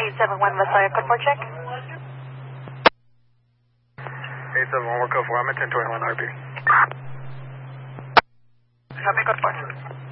871 Messiah, code 4 check. 871 code 4, I'm at 1021 RP. Copy, code 4.